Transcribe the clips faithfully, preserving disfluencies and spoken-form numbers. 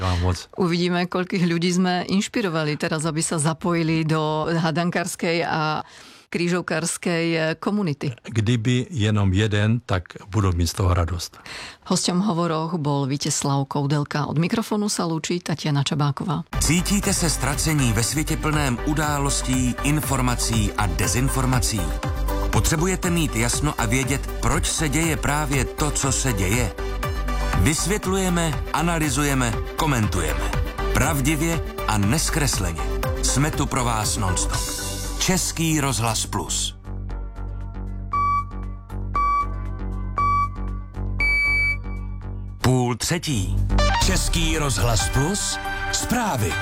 Vám moc. Uvidíme, koľkých ľudí sme inšpirovali teraz, aby sa zapojili do hadankárskej a krížovkárskej komunity. Kdyby jenom jeden, tak budou mít z toho radost. Hosťom hovoroch bol Vítězslav Koudelka. Od mikrofonu sa lúči Tatiana Čabáková. Cítíte se ztracení ve světě plném událostí, informací a dezinformací? Potřebujete mít jasno a vědět, proč se děje právě to, co se děje? Vysvětlujeme, analyzujeme, komentujeme. Pravdivě a neskresleně. Jsme tu pro vás nonstop. Český rozhlas Plus. Půl třetí. Český rozhlas Plus. Zprávy.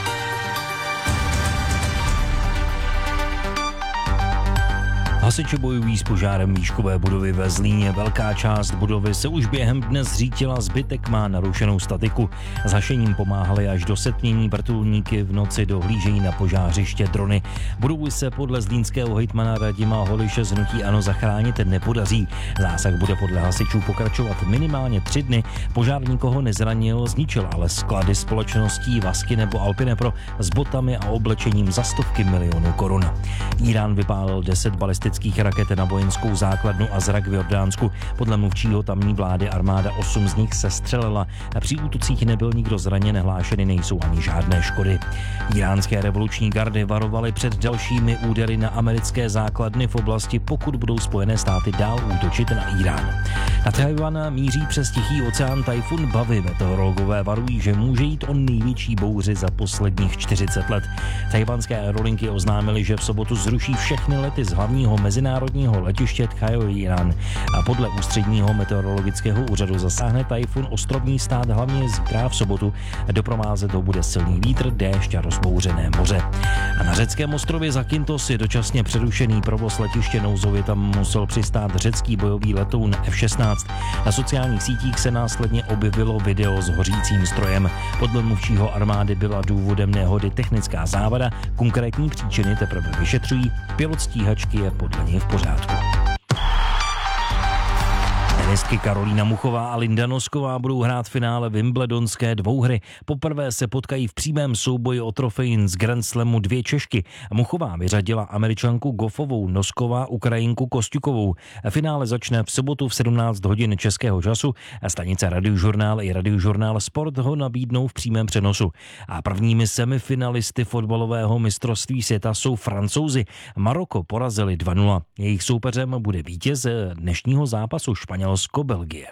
Hasiči bojují s požárem výškové budovy ve Zlíně. Velká část budovy se už během dne zřítila, zbytek má narušenou statiku. S hašením pomáhali až do setmění, vrtulníky v noci dohlížejí na požářiště drony. Budovu se podle zlínského hejtmana Radima Holiše z hnutí ANO zachránit nepodaří. Zásah bude podle hasičů pokračovat minimálně tři dny. Požár nikoho nezranil, zničil ale sklady společností Vasky nebo Alpinepro s botami a oblečením za stovky milionů korun. Irán vypálil deset balistických raket na vojenskou základnu Azrak v Jordánsku. Podle mluvčího tamní vlády armáda osm z nich sestřelila. Při útocích nebyl nikdo zraněn, hlášeny nejsou ani žádné škody. Iránské revoluční gardy varovaly před dalšími údery na americké základny v oblasti, pokud budou Spojené státy dál útočit na Irán. Na Tchaj-wan míří přes Tichý oceán tajfun Bavy. Meteorologové varují, že může jít o největší bouři za posledních čtyřicet let. Tchaj-wanské aerolinky oznámily, že v sobotu zruší všechny lety z hlavního mezinárodního letiště Tchaj-wan. A podle ústředního meteorologického úřadu zasáhne tajfun ostrovní stát hlavně zítra v sobotu. Doprovázet ho bude silný vítr, déšť a rozbouřené moře. A na řeckém ostrově Zakynthos je dočasně přerušený provoz letiště nouzově, tam musel přistát řecký bojový letoun F šestnáct. Na sociálních sítích se následně objevilo video s hořícím strojem. Podle mluvčího armády byla důvodem nehody technická závada, konkrétní příčiny teprve vyšetřují, pilot stíhačky je podle něj v pořádku. Tenistky Karolína Muchová a Linda Nosková budou hrát finále wimbledonské dvouhry. Poprvé se potkají v přímém souboji o trofej z Grand Slamu dvě Češky. Muchová vyřadila Američanku Goffovou, Nosková Ukrajinku Kosťukovou. Finále začne v sobotu v sedmnáct hodin českého času. Stanice Radiožurnál i Radiožurnál Sport ho nabídnou v přímém přenosu. A prvními semifinalisty fotbalového mistrovství světa jsou Francouzi. Maroko porazili dva nula. Jejich soupeřem bude vítěz dnešního zápasu Španělsko Belgie.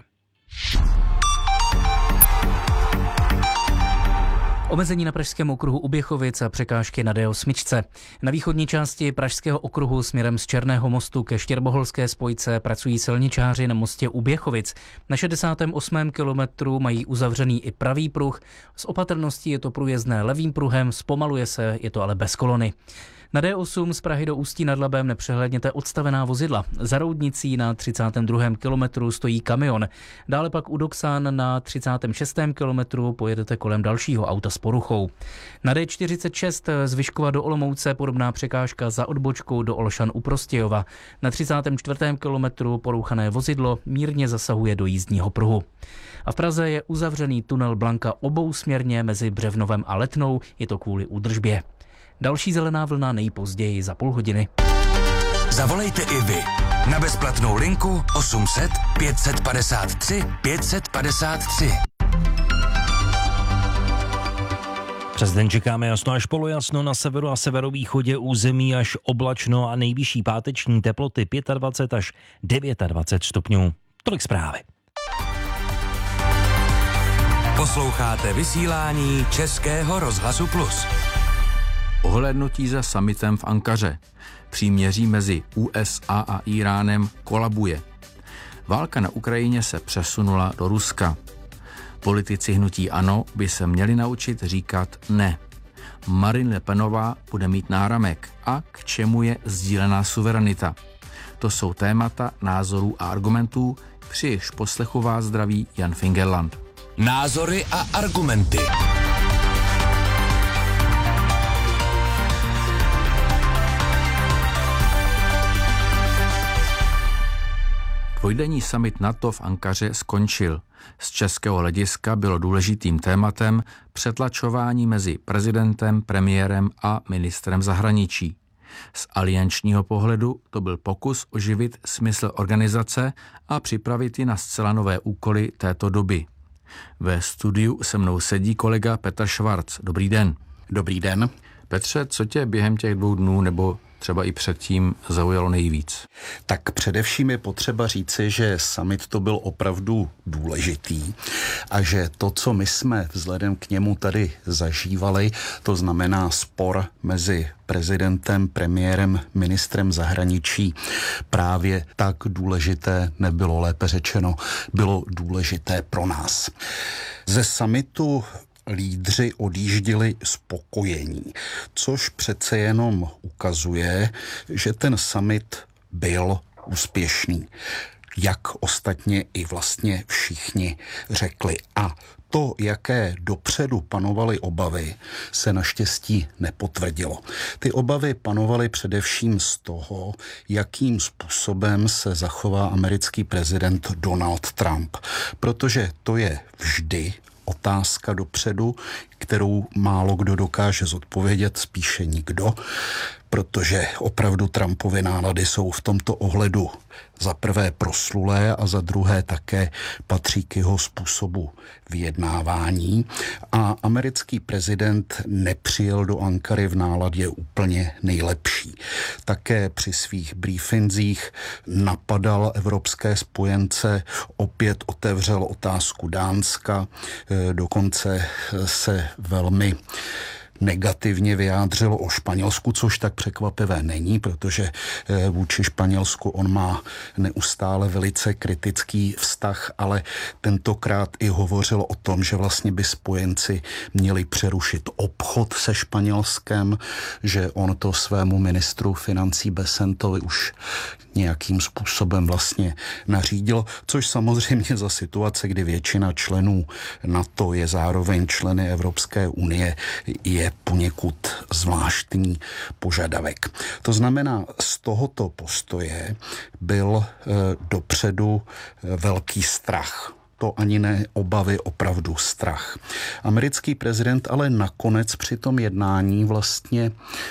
Omezení na pražském okruhu u Běchovic a překážky na D osm. Na východní části pražského okruhu směrem z Černého mostu ke Štěrboholské spojce pracují silničáři na mostě u Běchovic. Na šedesátém osmém kilometru mají uzavřený i pravý pruh. S opatrností je to průjezdné levým pruhem, zpomaluje se, je to ale bez kolony. Na D osm z Prahy do Ústí nad Labem nepřehlédněte odstavená vozidla. Za Roudnicí na třicátém druhém kilometru stojí kamion. Dále pak u Doxán na třicátém šestém kilometru pojedete kolem dalšího auta s poruchou. Na D čtyřicet šest z Vyškova do Olomouce podobná překážka za odbočkou do Olšan u Prostějova. Na třicátém čtvrtém kilometru porouchané vozidlo mírně zasahuje do jízdního pruhu. A v Praze je uzavřený tunel Blanka obousměrně mezi Břevnovem a Letnou, je to kvůli údržbě. Další zelená vlna nejpozději za půl hodiny. Zavolejte i vy na bezplatnou linku osm set pět set padesát tři pět set padesát tři. Přes den čekáme jasno až polojasno, na severu a severovýchodě území až oblačno a nejvyšší páteční teploty dvacet pět až dvacet devět stupňů. Tolik zprávy. Posloucháte vysílání Českého rozhlasu Plus. Ohlédnutí za summitem v Ankaře. Příměří mezi U S A a Íránem kolabuje. Válka na Ukrajině se přesunula do Ruska. Politici hnutí ANO by se měli naučit říkat ne. Marine Le Penová bude mít náramek. A k čemu je sdílená suverenita? To jsou témata názorů a argumentů, při jejichž poslechu vás zdraví Jan Fingerland. Názory a argumenty. Dvojdenní summit NATO v Ankaře skončil. Z českého hlediska bylo důležitým tématem přetlačování mezi prezidentem, premiérem a ministrem zahraničí. Z aliančního pohledu to byl pokus oživit smysl organizace a připravit ji na zcela nové úkoly této doby. Ve studiu se mnou sedí kolega Petr Švarc. Dobrý den. Dobrý den. Petře, co tě během těch dvou dnů nebo třeba i předtím zaujalo nejvíc? Tak především je potřeba říci, že summit to byl opravdu důležitý a že to, co my jsme vzhledem k němu tady zažívali, to znamená spor mezi prezidentem, premiérem, ministrem zahraničí, právě tak důležité nebylo, lépe řečeno, bylo důležité pro nás. Ze summitu lídři odjížděli spokojení, což přece jenom ukazuje, že ten summit byl úspěšný. Jak ostatně i vlastně všichni řekli. A to, jaké dopředu panovaly obavy, se naštěstí nepotvrdilo. Ty obavy panovaly především z toho, jakým způsobem se zachová americký prezident Donald Trump. Protože to je vždy otázka dopředu, kterou málo kdo dokáže zodpovědět, spíše nikdo, protože opravdu Trumpovy nálady jsou v tomto ohledu za prvé proslulé a za druhé také patří k jeho způsobu vyjednávání. A americký prezident nepřijel do Ankary v náladě úplně nejlepší. Také při svých briefingzích napadal evropské spojence, opět otevřel otázku Dánska, dokonce se velmi negativně vyjádřilo o Španělsku, což tak překvapivé není, protože vůči Španělsku on má neustále velice kritický vztah, ale tentokrát i hovořil o tom, že vlastně by spojenci měli přerušit obchod se Španělskem, že on to svému ministru financí Becentovi už nějakým způsobem vlastně nařídil, což samozřejmě za situace, kdy většina členů NATO je zároveň členy Evropské unie, je poněkud zvláštní požadavek. To znamená, z tohoto postoje byl e, dopředu e, velký strach. To ani ne obavy, opravdu strach. Americký prezident ale nakonec při tom jednání vlastně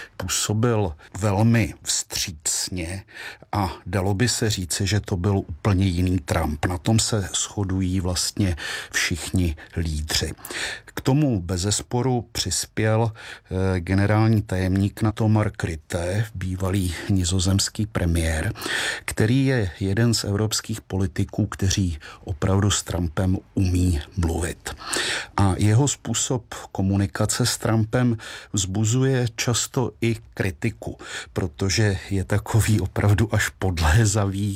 působil velmi vstřícně a dalo by se říci, že to byl úplně jiný Trump. Na tom se shodují vlastně všichni lídři. K tomu bezesporu přispěl eh, generální tajemník NATO Mark Rutte, bývalý nizozemský premiér, který je jeden z evropských politiků, kteří opravdu s Trumpem umí mluvit. A jeho způsob komunikace s Trumpem vzbuzuje často i kritiku, protože je takový opravdu až podlézavý,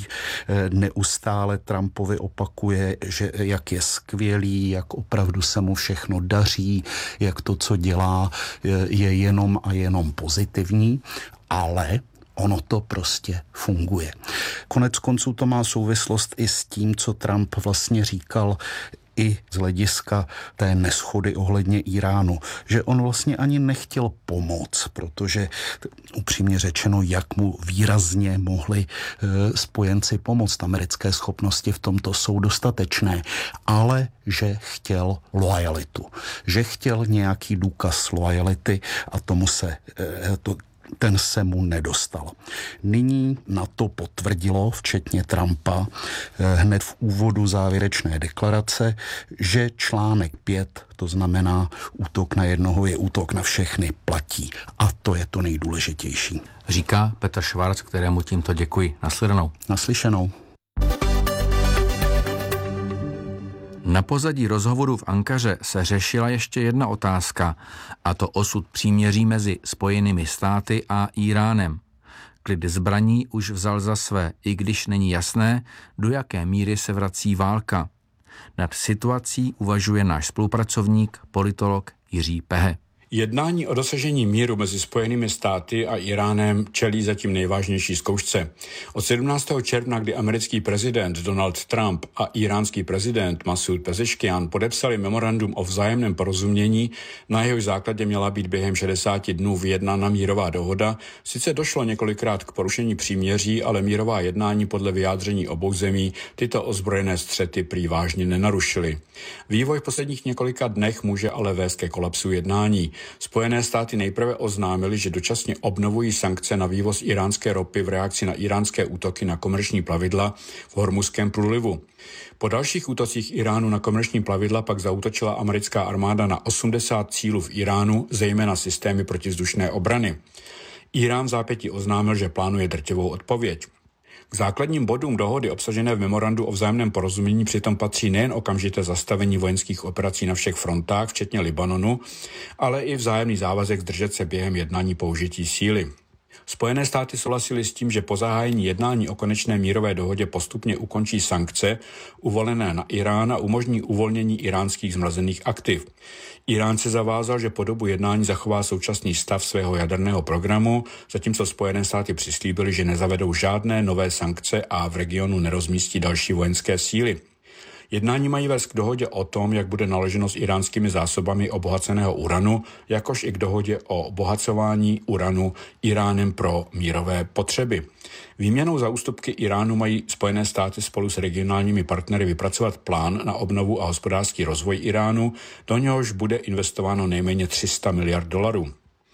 neustále Trumpovi opakuje, že jak je skvělý, jak opravdu se mu všechno daří, jak to, co dělá, je jenom a jenom pozitivní, ale ono to prostě funguje. Konec konců to má souvislost i s tím, co Trump vlastně říkal i z hlediska té neschody ohledně Iránu, že on vlastně ani nechtěl pomoc, protože upřímně řečeno, jak mu výrazně mohli e, spojenci pomoct, americké schopnosti v tomto jsou dostatečné, ale že chtěl loajalitu, že chtěl nějaký důkaz loajality a tomu se e, to ten se mu nedostal. Nyní na to potvrdilo, včetně Trumpa, hned v úvodu závěrečné deklarace, že článek pět, to znamená útok na jednoho je útok na všechny, platí. A to je to nejdůležitější. Říká Petr Švarc, kterému tímto děkuji. Naslyšenou. Naslyšenou. Na pozadí rozhovoru v Ankaře se řešila ještě jedna otázka, a to osud příměří mezi Spojenými státy a Íránem. Klid zbraní už vzal za své, i když není jasné, do jaké míry se vrací válka. Nad situací uvažuje náš spolupracovník, politolog Jiří Pehe. Jednání o dosažení míru mezi Spojenými státy a Iránem čelí zatím nejvážnější zkoušce. Od sedmnáctého června, kdy americký prezident Donald Trump a iránský prezident Masud Pezeškian podepsali memorandum o vzájemném porozumění, na jehož základě měla být během šedesáti dnů vyjednána mírová dohoda, sice došlo několikrát k porušení příměří, ale mírová jednání podle vyjádření obou zemí tyto ozbrojené střety prý vážně nenarušily. Vývoj v posledních několika dnech může ale vést ke kolapsu jednání. Spojené státy nejprve oznámily, že dočasně obnovují sankce na vývoz iránské ropy v reakci na iránské útoky na komerční plavidla v Hormuzském průlivu. Po dalších útocích Iránu na komerční plavidla pak zaútočila americká armáda na osmdesát cílů v Iránu, zejména systémy protivzdušné obrany. Irán v zápětí oznámil, že plánuje drtivou odpověď. K základním bodům dohody obsažené v memorandu o vzájemném porozumění přitom patří nejen okamžité zastavení vojenských operací na všech frontách, včetně Libanonu, ale i vzájemný závazek zdržet se během jednání použití síly. Spojené státy souhlasily s tím, že po zahájení jednání o konečné mírové dohodě postupně ukončí sankce uvolené na Irán a umožní uvolnění iránských zmrazených aktiv. Irán se zavázal, že po dobu jednání zachová současný stav svého jaderného programu, zatímco Spojené státy přislíbily, že nezavedou žádné nové sankce a v regionu nerozmístí další vojenské síly. Jednání mají vést k dohodě o tom, jak bude naloženo s iránskými zásobami obohaceného uranu, jakož i k dohodě o obohacování uranu Iránem pro mírové potřeby. Výměnou za ústupky Iránu mají Spojené státy spolu s regionálními partnery vypracovat plán na obnovu a hospodářský rozvoj Iránu, do něhož bude investováno nejméně tři sta miliard dolarů.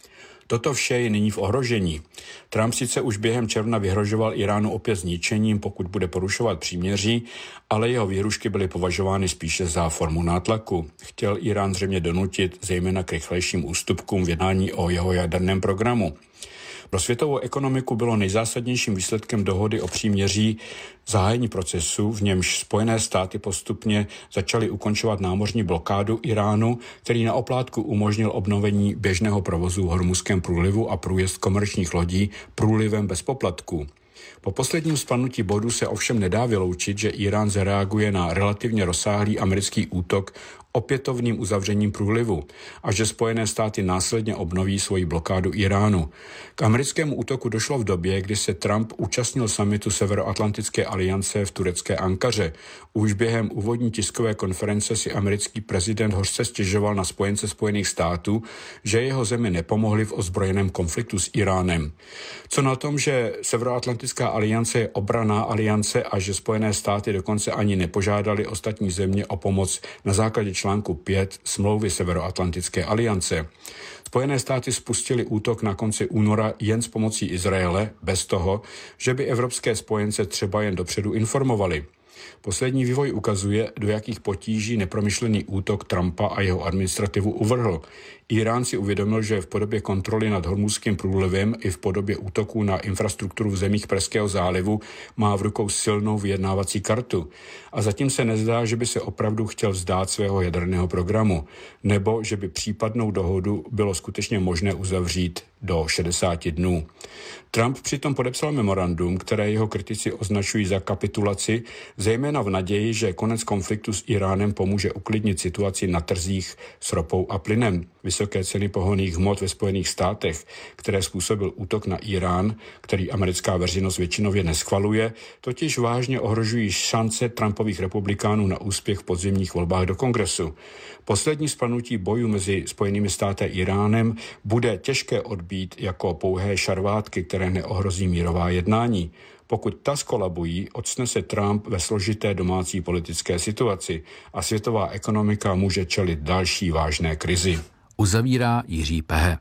Toto vše je nyní v ohrožení. Trump sice už během června vyhrožoval Iránu opět zničením, pokud bude porušovat příměří, ale jeho výhrušky byly považovány spíše za formu nátlaku. Chtěl Irán zřejmě donutit zejména k rychlejším ústupkům v jednání o jeho jaderném programu. Pro světovou ekonomiku bylo nejzásadnějším výsledkem dohody o příměří zahájení procesu, v němž Spojené státy postupně začaly ukončovat námořní blokádu Iránu, který na oplátku umožnil obnovení běžného provozu v Hormuzském průlivu a průjezd komerčních lodí průlivem bez poplatků. Po posledním spadnutí bodu se ovšem nedá vyloučit, že Irán zareaguje na relativně rozsáhlý americký útok opětovným uzavřením průlivu a že Spojené státy následně obnoví svoji blokádu Iránu. K americkému útoku došlo v době, kdy se Trump účastnil summitu Severoatlantické aliance v turecké Ankaře. Už během úvodní tiskové konference si americký prezident hořce stěžoval na spojence Spojených států, že jeho zemi nepomohli v ozbrojeném konfliktu s Iránem. Co na tom, že Severoatlantická aliance je obranná aliance a že Spojené státy dokonce ani nepožádali ostatní země o pomoc na základě článku pět smlouvy Severoatlantické aliance. Spojené státy spustili útok na konci února jen s pomocí Izraele, bez toho, že by evropské spojence třeba jen dopředu informovali. Poslední vývoj ukazuje, do jakých potíží nepromyšlený útok Trumpa a jeho administrativu uvrhl. Irán si uvědomil, že v podobě kontroly nad Hormuzským průlivem i v podobě útoků na infrastrukturu v zemích Perského zálivu má v rukou silnou vyjednávací kartu. A zatím se nezdá, že by se opravdu chtěl vzdát svého jaderného programu, nebo že by případnou dohodu bylo skutečně možné uzavřít do šedesáti dnů. Trump přitom podepsal memorandum, které jeho kritici označují za kapitulaci, zejména v naději, že konec konfliktu s Iránem pomůže uklidnit situaci na trzích s ropou a plynem. Vysoké ceny pohonných hmot ve Spojených státech, které způsobil útok na Irán, který americká veřejnost většinově neschvaluje, totiž vážně ohrožují šance Trumpových republikánů na úspěch v podzimních volbách do kongresu. Poslední spadnutí bojů mezi Spojenými státy a Iránem bude těžké odbít jako pouhé šarvátky, které neohrozí mírová jednání. Pokud ta skolabují, octne se Trump ve složité domácí politické situaci a světová ekonomika může čelit další vážné krizi. Uzavírá Jiří Pehe.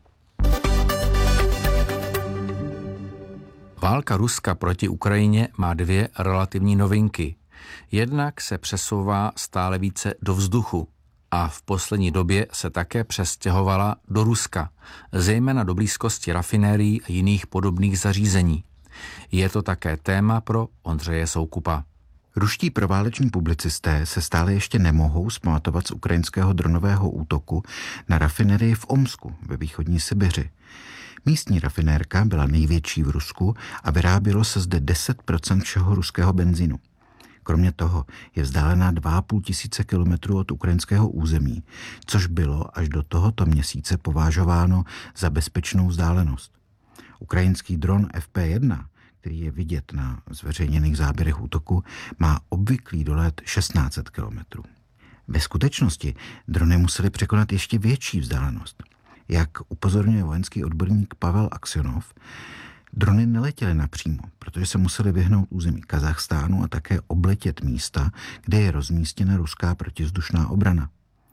Válka Ruska proti Ukrajině má dvě relativní novinky. Jednak se přesouvá stále více do vzduchu a v poslední době se také přestěhovala do Ruska, zejména do blízkosti rafinérií a jiných podobných zařízení. Je to také téma pro Ondřeje Soukupa. Ruští prováleční publicisté se stále ještě nemohou zpamatovat z ukrajinského dronového útoku na rafinerii v Omsku ve východní Sibiři. Místní rafinérka byla největší v Rusku a vyrábělo se zde deset procent všeho ruského benzínu. Kromě toho je vzdálená dva a půl tisíce kilometrů od ukrajinského území, což bylo až do tohoto měsíce považováno za bezpečnou vzdálenost. Ukrajinský dron F P jedna, který je vidět na zveřejněných záběrech útoku, má obvyklý dolet šestnáct set kilometrů. Ve skutečnosti drony musely překonat ještě větší vzdálenost. Jak upozorňuje vojenský odborník Pavel Aksionov, drony neletěly napřímo, protože se museli vyhnout území Kazachstánu a také obletět místa, kde je rozmístěna ruská protivzdušná obrana.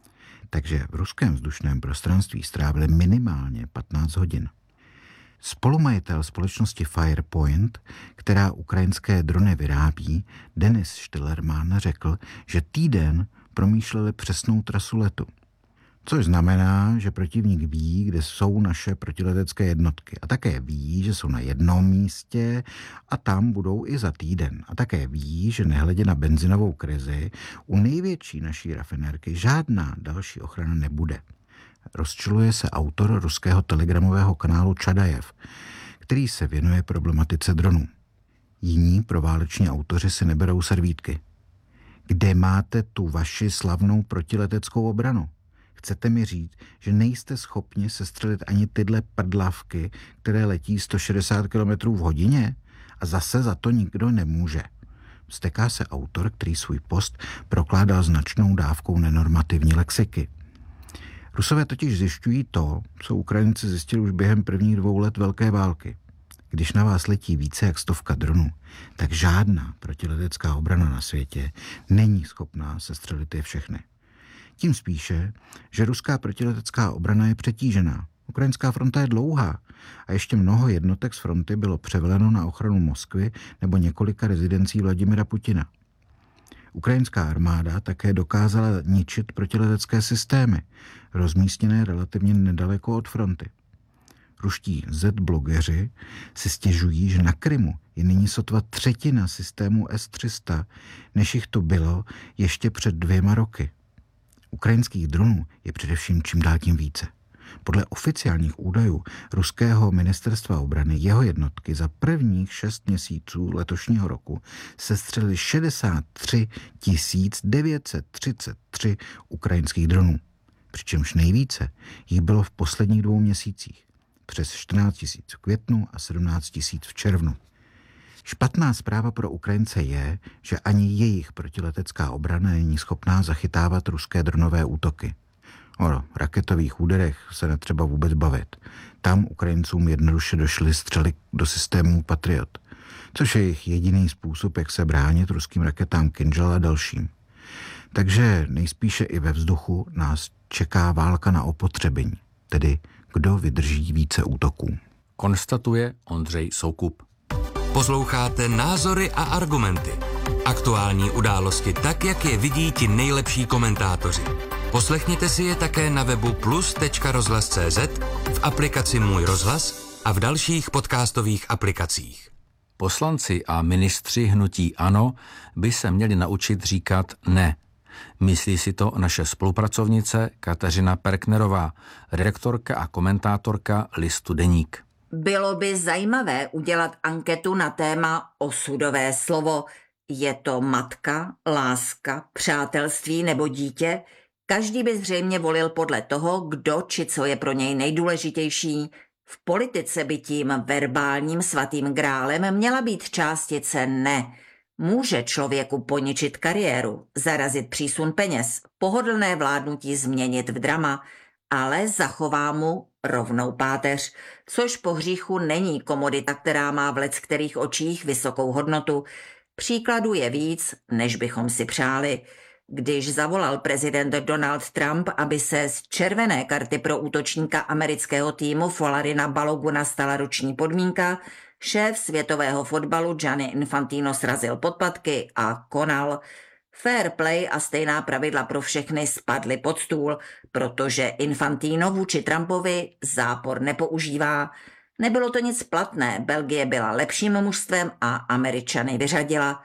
Takže v ruském vzdušném prostranství strávili minimálně patnáct hodin. Spolumajitel společnosti Firepoint, která ukrajinské drony vyrábí, Denis Štillerman řekl, že týden promýšleli přesnou trasu letu. Což znamená, že protivník ví, kde jsou naše protiletecké jednotky. A také ví, že jsou na jednom místě a tam budou i za týden. A také ví, že nehledě na benzinovou krizi, u největší naší rafinérky žádná další ochrana nebude. Rozčiluje se autor ruského telegramového kanálu Čadajev, který se věnuje problematice dronů. Jiní prováleční autoři si neberou servítky. Kde máte tu vaši slavnou protileteckou obranu? Chcete mi říct, že nejste schopni sestřelit ani tyhle prdlavky, které letí sto šedesát kilometrů v hodině? A zase za to nikdo nemůže. Vzteká se autor, který svůj post prokládal značnou dávkou nenormativní lexiky. Rusové totiž zjišťují to, co Ukrajinci zjistili už během prvních dvou let velké války. Když na vás letí více jak stovka dronů, tak žádná protiletecká obrana na světě není schopná sestřelit je všechny. Tím spíše, že ruská protiletecká obrana je přetížená. Ukrajinská fronta je dlouhá a ještě mnoho jednotek z fronty bylo převeleno na ochranu Moskvy nebo několika rezidencí Vladimira Putina. Ukrajinská armáda také dokázala ničit protiletecké systémy, rozmístěné relativně nedaleko od fronty. Ruští Z-blogeři si stěžují, že na Krymu je nyní sotva třetina systému S tři sta, než jich to bylo ještě před dvěma roky. Ukrajinských dronů je především čím dál tím více. Podle oficiálních údajů ruského ministerstva obrany jeho jednotky za prvních šest měsíců letošního roku sestřelily šedesát tři tisíc devět set třicet tři ukrajinských dronů. Přičemž nejvíce jich bylo v posledních dvou měsících. Přes čtrnáct tisíc v květnu a sedmnáct tisíc v červnu. Špatná zpráva pro Ukrajince je, že ani jejich protiletecká obrana není schopná zachytávat ruské dronové útoky. O raketových úderech se netřeba vůbec bavit. Tam Ukrajincům jednoduše došly střely do systémů Patriot, což je jejich jediný způsob, jak se bránit ruským raketám Kinžal a dalším. Takže nejspíše i ve vzduchu nás čeká válka na opotřebení, tedy kdo vydrží více útoků. Konstatuje Ondřej Soukup. Posloucháte Názory a argumenty. Aktuální události tak, jak je vidí ti nejlepší komentátoři. Poslechněte si je také na webu plus tečka rozhlas tečka cé zet, v aplikaci Můj rozhlas a v dalších podcastových aplikacích. Poslanci a ministři hnutí ANO by se měli naučit říkat ne. Myslí si to naše spolupracovnice Kateřina Perknerová, redaktorka a komentátorka listu Deník. Bylo by zajímavé udělat anketu na téma osudové slovo. Je to matka, láska, přátelství nebo dítě? Každý by zřejmě volil podle toho, kdo či co je pro něj nejdůležitější. V politice by tím verbálním svatým grálem měla být částice ne. Může člověku poničit kariéru, zarazit přísun peněz, pohodlné vládnutí změnit v drama, ale zachová mu rovnou páteř, což po hříchu není komodita, která má v leckterých očích vysokou hodnotu. Příkladů je víc, než bychom si přáli. Když zavolal prezident Donald Trump, aby se z červené karty pro útočníka amerického týmu Folarina Baloguna stala ruční podmínka, šéf světového fotbalu Gianni Infantino srazil podpatky a konal. Fair play a stejná pravidla pro všechny spadly pod stůl, protože Infantino vůči Trumpovi zápor nepoužívá. Nebylo to nic platné, Belgie byla lepším mužstvem a Američany vyřadila.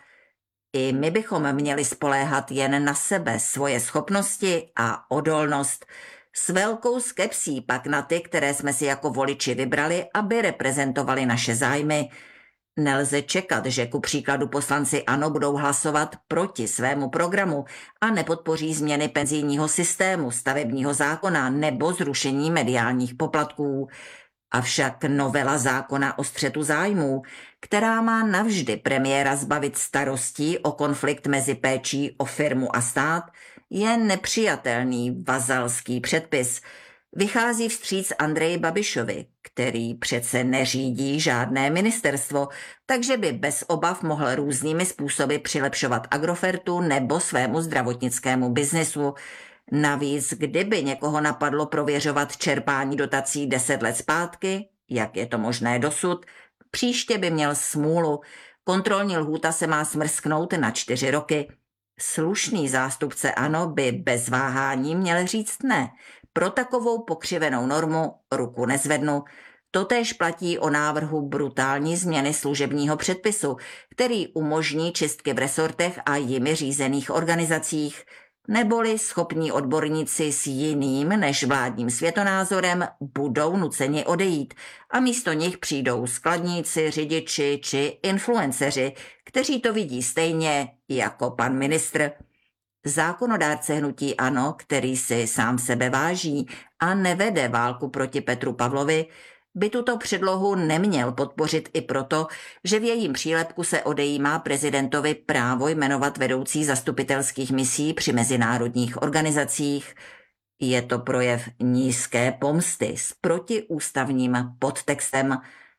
I my bychom měli spoléhat jen na sebe, svoje schopnosti a odolnost. S velkou skepsí pak na ty, které jsme si jako voliči vybrali, aby reprezentovali naše zájmy. Nelze čekat, že ku příkladu poslanci ANO budou hlasovat proti svému programu a nepodpoří změny penzijního systému, stavebního zákona nebo zrušení mediálních poplatků. Avšak novela zákona o střetu zájmů, která má navždy premiéra zbavit starostí o konflikt mezi péčí o firmu a stát, je nepřijatelný vazalský předpis. Vychází vstříc Andreji Babišovi, který přece neřídí žádné ministerstvo, takže by bez obav mohl různými způsoby přilepšovat Agrofertu nebo svému zdravotnickému biznesu. Navíc, kdyby někoho napadlo prověřovat čerpání dotací deset let zpátky, jak je to možné dosud, příště by měl smůlu. Kontrolní lhůta se má smrsknout na čtyři roky. Slušný zástupce ANO by bez váhání měl říct ne. Pro takovou pokřivenou normu ruku nezvednu. Totéž platí o návrhu brutální změny služebního předpisu, který umožní čistky v resortech a jimi řízených organizacích. Neboli schopní odborníci s jiným než vládním světonázorem budou nuceni odejít a místo nich přijdou skladníci, řidiči či influenceři, kteří to vidí stejně jako pan ministr. Zákonodárce hnutí ANO, který si sám sebe váží a nevede válku proti Petru Pavlovi, by tuto předlohu neměl podpořit i proto, že v jejím přílepku se odejímá prezidentovi právo jmenovat vedoucí zastupitelských misí při mezinárodních organizacích. Je to projev nízké pomsty s protiústavním podtextem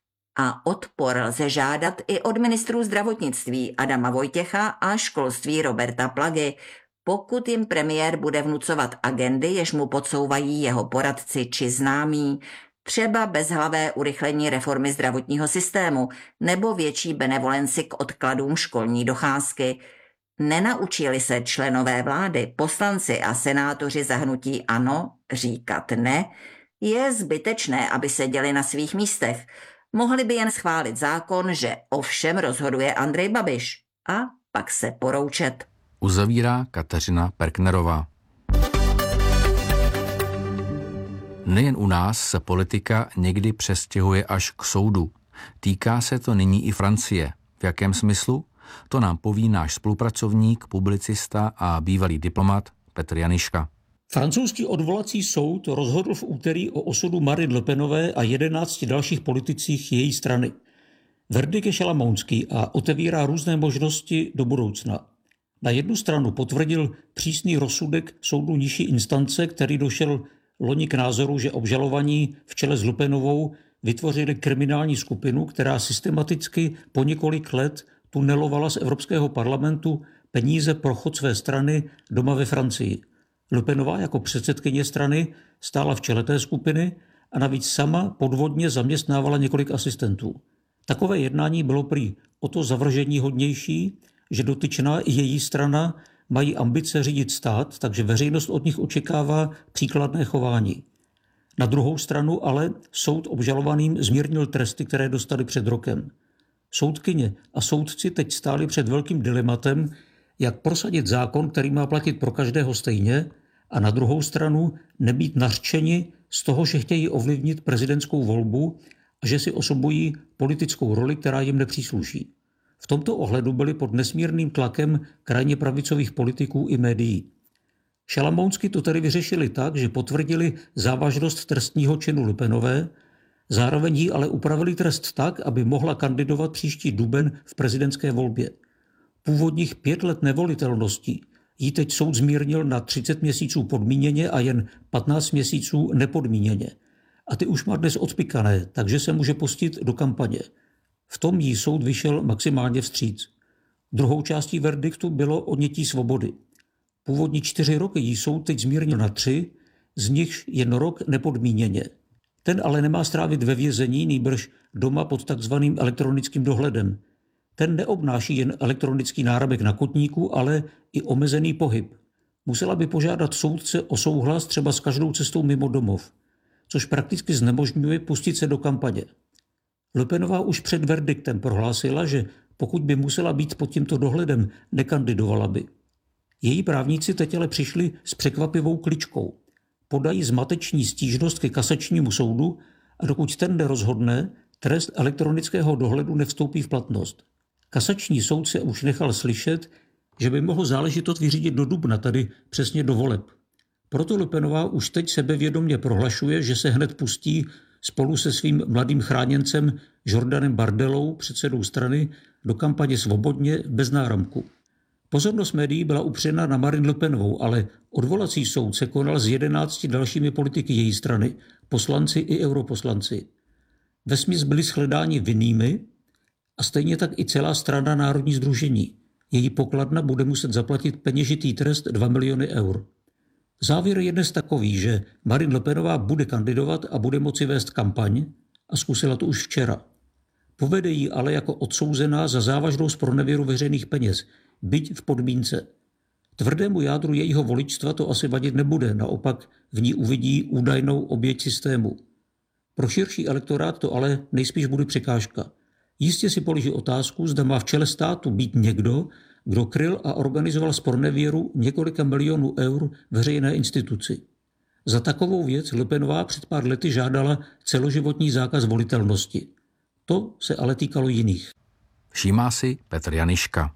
a odpor lze žádat i od ministrů zdravotnictví Adama Vojtěcha a školství Roberta Plagy, pokud jim premiér bude vnucovat agendy, jež mu podsouvají jeho poradci či známí, třeba bezhlavé urychlení reformy zdravotního systému nebo větší benevolenci k odkladům školní docházky. Nenaučili se členové vlády, poslanci a senátoři za hnutí ANO říkat ne, je zbytečné, aby seděli na svých místech. Mohli by jen schválit zákon, že o všem rozhoduje Andrej Babiš a pak se poroučet. Uzavírá Kateřina Perknerová. Nejen u nás se politika někdy přestěhuje až k soudu. Týká se to nyní i Francie. V jakém smyslu? To nám poví náš spolupracovník, publicista a bývalý diplomat Petr Janiška. Francouzský odvolací soud rozhodl v úterý o osudu Marine Le Penové a jedenácti dalších politicích její strany. Verdikt je šalamounský a otevírá různé možnosti do budoucna. Na jednu stranu potvrdil přísný rozsudek soudu nižší instance, který došel loni k názoru, že obžalovaní v čele s Le Penovou vytvořili kriminální skupinu, která systematicky po několik let tunelovala z Evropského parlamentu peníze pro chod své strany doma ve Francii. Le Penová jako předsedkyně strany stála v čele té skupiny a navíc sama podvodně zaměstnávala několik asistentů. Takové jednání bylo prý o to zavržení hodnější, že dotyčná i její strana mají ambice řídit stát, takže veřejnost od nich očekává příkladné chování. Na druhou stranu ale soud obžalovaným zmírnil tresty, které dostali před rokem. Soudkyně a soudci teď stáli před velkým dilematem, jak prosadit zákon, který má platit pro každého stejně, a na druhou stranu nebýt nařčeni z toho, že chtějí ovlivnit prezidentskou volbu a že si osobují politickou roli, která jim nepřísluší. V tomto ohledu byli pod nesmírným tlakem krajně pravicových politiků i médií. Šalamounsky to tedy vyřešili tak, že potvrdili závažnost trestního činu Le Penové, zároveň jí ale upravili trest tak, aby mohla kandidovat příští duben v prezidentské volbě. Původních pět let nevolitelnosti jí teď soud zmírnil na třicet měsíců podmíněně a jen patnáct měsíců nepodmíněně. A ty už má dnes odpikané, takže se může pustit do kampaně. V tom jí soud vyšel maximálně vstříc. Druhou částí verdiktu bylo odnětí svobody. Původní čtyři roky jí soud teď zmírnil na tři, z nichž jen rok nepodmíněně. Ten ale nemá strávit ve vězení, nýbrž doma pod takzvaným elektronickým dohledem. Ten neobnáší jen elektronický náramek na kotníku, ale i omezený pohyb. Musela by požádat soudce o souhlas třeba s každou cestou mimo domov, což prakticky znemožňuje pustit se do kampaně. Le Penová už před verdiktem prohlásila, že pokud by musela být pod tímto dohledem, nekandidovala by. Její právníci teď ale přišli s překvapivou kličkou. Podají zmateční stížnost ke kasačnímu soudu a dokud ten nerozhodne, trest elektronického dohledu nevstoupí v platnost. Kasační soud se už nechal slyšet, že by mohl záležitost vyřídit do dubna, tedy přesně do voleb. Proto Le Penová už teď sebevědomě prohlašuje, že se hned pustí spolu se svým mladým chráněncem Jordanem Bardelou, předsedou strany, do kampaně svobodně bez náramku. Pozornost médií byla upřena na Marine Le Penovou, ale odvolací soud se konal s jedenácti dalšími politiky její strany, poslanci i europoslanci. Vesměs byli shledáni vinnými a stejně tak i celá strana Národní sdružení. Její pokladna bude muset zaplatit peněžitý trest dva miliony eur. Závěr je dnes takový, že Marine Le Penová bude kandidovat a bude moci vést kampaň a zkusila to už včera. Povede ji ale jako odsouzená za závažnou zpronevěru veřejných peněz, byť v podmínce. Tvrdému jádru jejího voličstva to asi vadit nebude, naopak v ní uvidí údajnou oběť systému. Pro širší elektorát to ale nejspíš bude překážka. Jistě si položí otázku, zda má v čele státu být někdo, kdo kryl a organizoval zpronevěru několika milionů eur veřejné instituci. Za takovou věc Le Penová před pár lety žádala celoživotní zákaz volitelnosti. To se ale týkalo jiných. Všímá si Petr Janiška.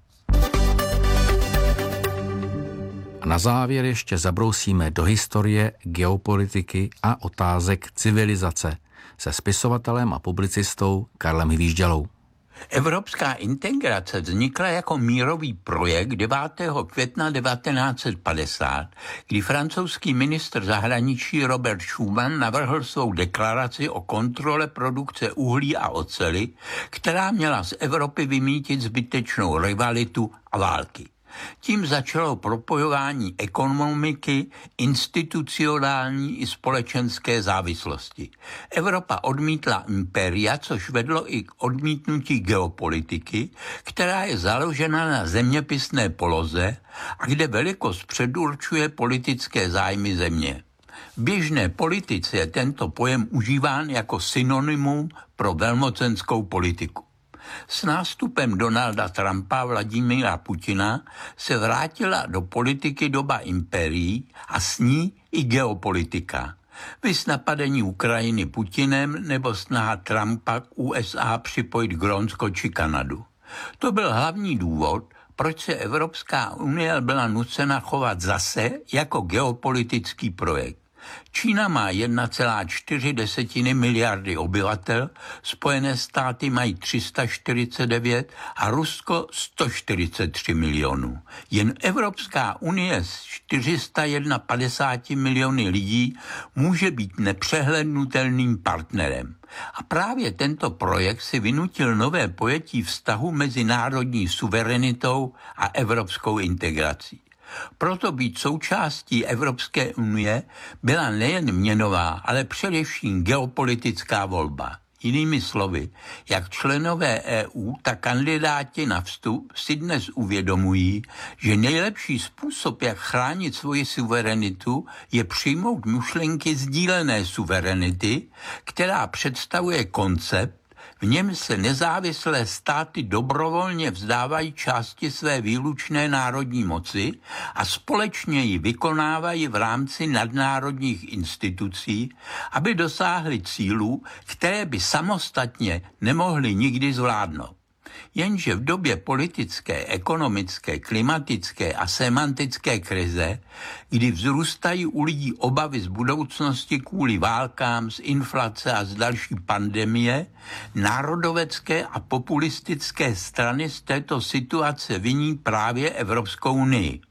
A na závěr ještě zabrousíme do historie, geopolitiky a otázek civilizace se spisovatelem a publicistou Karlem Hvížďalou. Evropská integrace vznikla jako mírový projekt devátého května devatenáct set padesát, kdy francouzský ministr zahraničí Robert Schuman navrhl svou deklaraci o kontrole produkce uhlí a oceli, která měla z Evropy vymýtit zbytečnou rivalitu a války. Tím začalo propojování ekonomiky, institucionální i společenské závislosti. Evropa odmítla impéria, což vedlo i k odmítnutí geopolitiky, která je založena na zeměpisné poloze a kde velikost předurčuje politické zájmy země. V běžné politice je tento pojem užíván jako synonymum pro velmocenskou politiku. S nástupem Donalda Trumpa a Vladimíra Putina se vrátila do politiky doba impérií a s ní i geopolitika. Viz napadení Ukrajiny Putinem nebo snaha Trumpa k U S A připojit Grónsko či Kanadu. To byl hlavní důvod, proč se Evropská unie byla nucena chovat zase jako geopolitický projekt. Čína má jedna celá čtyři miliardy obyvatel, Spojené státy mají tři sta čtyřicet devět a Rusko sto čtyřicet tři milionů. Jen Evropská unie s čtyři sta padesát jedna miliony lidí může být nepřehlednutelným partnerem. A právě tento projekt si vynutil nové pojetí vztahu mezi národní suverenitou a evropskou integrací. Proto být součástí Evropské unie byla nejen měnová, ale především geopolitická volba. Jinými slovy, jak členové E U, tak kandidáti na vstup si dnes uvědomují, že nejlepší způsob, jak chránit svoji suverenitu, je přijmout myšlenky sdílené suverenity, která představuje koncept, v něm se nezávislé státy dobrovolně vzdávají části své výlučné národní moci a společně ji vykonávají v rámci nadnárodních institucí, aby dosáhly cílů, které by samostatně nemohly nikdy zvládnout. Jenže v době politické, ekonomické, klimatické a semantické krize, kdy vzrůstají u lidí obavy z budoucnosti kvůli válkám, z inflace a z další pandemie, národovecké a populistické strany z této situace viní právě Evropskou unii.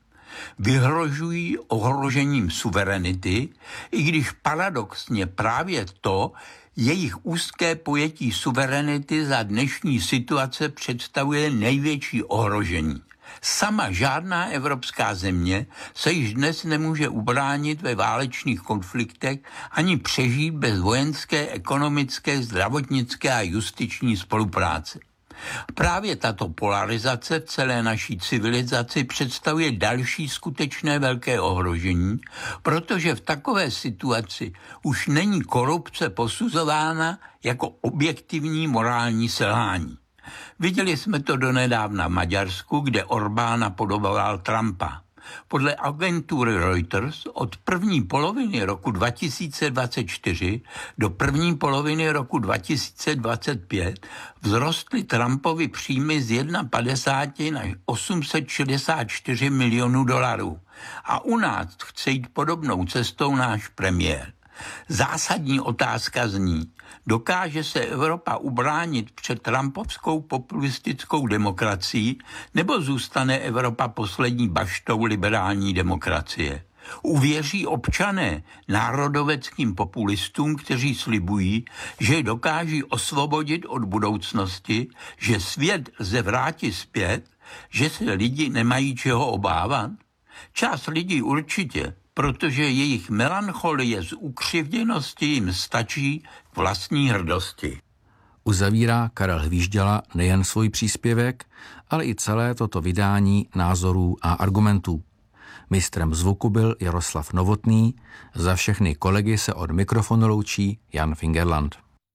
Vyhrožují ohrožením suverenity, i když paradoxně právě to, jejich úzké pojetí suverenity za dnešní situace představuje největší ohrožení. Sama žádná evropská země se již dnes nemůže ubránit ve válečných konfliktech ani přežít bez vojenské, ekonomické, zdravotnické a justiční spolupráce. Právě tato polarizace v celé naší civilizaci představuje další skutečné velké ohrožení, protože v takové situaci už není korupce posuzována jako objektivní morální selhání. Viděli jsme to donedávna v Maďarsku, kde Orbán napodoboval Trumpa. Podle agentury Reuters od první poloviny roku dva tisíce dvacet čtyři do první poloviny roku dva tisíce dvacet pět vzrostly Trumpovy příjmy z padesát jedna na osm set šedesát čtyři milionů dolarů. A u nás chce jít podobnou cestou náš premiér. Zásadní otázka zní, dokáže se Evropa ubránit před trumpovskou populistickou demokracií, nebo zůstane Evropa poslední baštou liberální demokracie? Uvěří občané národoveckým populistům, kteří slibují, že dokáží osvobodit od budoucnosti, že svět lze vrátit zpět, že se lidi nemají čeho obávat? Část lidí určitě, protože jejich melancholie z ukřivděnosti jim stačí k vlastní hrdosti. Uzavírá Karel Hvížděla nejen svůj příspěvek, ale i celé toto vydání názorů a argumentů. Mistrem zvuku byl Jaroslav Novotný, za všechny kolegy se od mikrofonu loučí Jan Fingerland.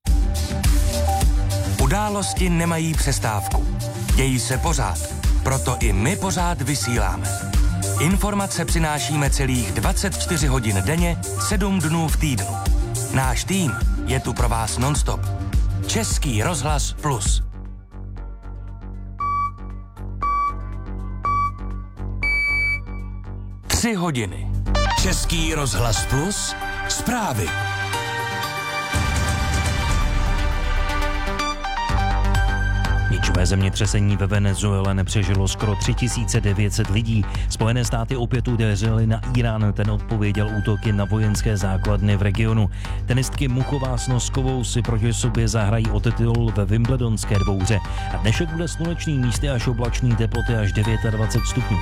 Události nemají přestávku. Dějí se pořád, proto i my pořád vysíláme. Informace přinášíme celých dvacet čtyři hodin denně, sedm dnů v týdnu. Náš tým je tu pro vás nonstop. Český rozhlas Plus. Tři hodiny. Český rozhlas Plus. Zprávy. Ničivé zemětřesení ve Venezuele nepřežilo skoro tři tisíce devět set lidí. Spojené státy opět udeřily na Irán, ten odpověděl útoky na vojenské základny v regionu. Tenistky Muchová s Noskovou si proti sobě zahrají o titul ve Wimbledonské dvouhře. A dnešek bude slunečný, místy až oblačný, teploty až dvacet devět stupňů.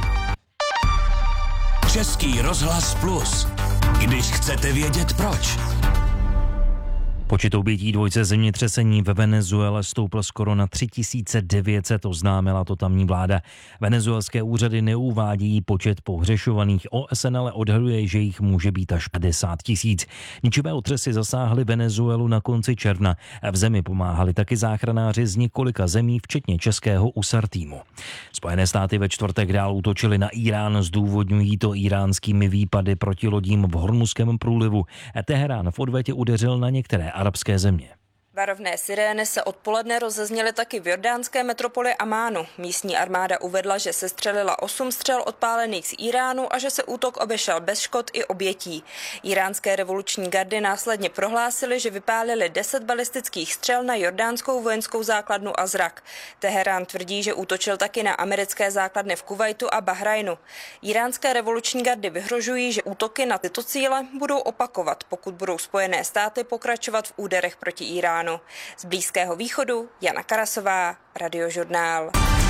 Český rozhlas Plus. Když chcete vědět proč. Počet obětí dvojce zemětřesení ve Venezuele stoupl skoro na tři tisíce devět set, oznámila to tamní vláda. Venezuelské úřady neuvádějí počet pohřešovaných, O S N ale odhaduje, že jich může být až padesát tisíc. Ničivé otřesy zasáhly Venezuelu na konci června. V zemi pomáhali taky záchranáři z několika zemí, včetně českého U S A R týmu. Spojené státy ve čtvrtek dál útočily na Irán, zdůvodňují to iránskými výpady proti lodím v Hormuzském průlivu. Teherán v odvetě udeřil na některé arabské země. Varovné sirény se odpoledne rozezněly taky v jordánské metropoli Amánu. Místní armáda uvedla, že se střelila osm střel odpálených z Iránu a že se útok obešel bez škod i obětí. Iránské revoluční gardy následně prohlásily, že vypálili deset balistických střel na jordánskou vojenskou základnu Azrak. Teherán tvrdí, že útočil taky na americké základny v Kuvajtu a Bahrajnu. Iránské revoluční gardy vyhrožují, že útoky na tyto cíle budou opakovat, pokud budou Spojené státy pokračovat v úderech proti Iránu. Z Blízkého východu Jana Karasová, Radiožurnál.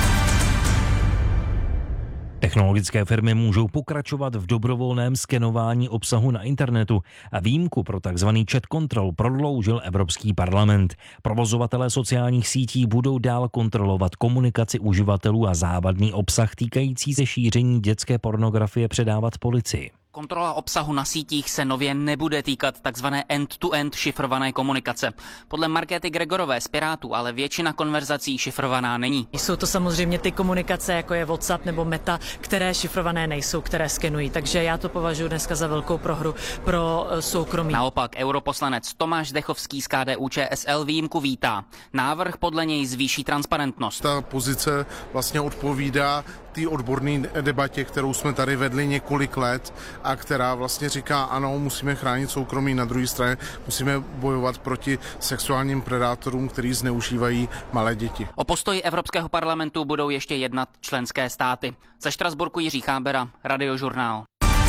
Technologické firmy můžou pokračovat v dobrovolném skenování obsahu na internetu a výjimku pro tzv. Chat control prodloužil Evropský parlament. Provozovatelé sociálních sítí budou dál kontrolovat komunikaci uživatelů a závadný obsah týkající se šíření dětské pornografie předávat policii. Kontrola obsahu na sítích se nově nebude týkat takzvané end-to-end šifrované komunikace. Podle Markéty Gregorové z Pirátů ale většina konverzací šifrovaná není. Jsou to samozřejmě ty komunikace, jako je WhatsApp nebo Meta, které šifrované nejsou, které skenují. Takže já to považuji dneska za velkou prohru pro soukromí. Naopak europoslanec Tomáš Zdechovský z K D U Č S L výjimku vítá. Návrh podle něj zvýší transparentnost. Ta pozice vlastně odpovídá té odborné debatě, kterou jsme tady vedli několik let a která vlastně říká, ano, musíme chránit soukromí, na druhé straně musíme bojovat proti sexuálním predátorům, kteří zneužívají malé děti. O postoji Evropského parlamentu budou ještě jednat členské státy. Ze Štrasburku Jiří Chábera, Radiožurnál.